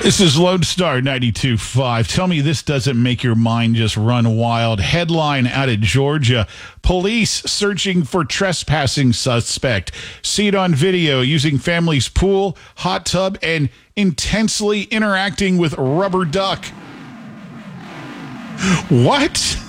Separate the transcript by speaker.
Speaker 1: This is Lone Star 92.5. Tell me this doesn't make your mind just run wild. Headline out of Georgia. Police searching for trespassing suspect. See it on video using family's pool, hot tub, and intensely interacting with rubber duck. What?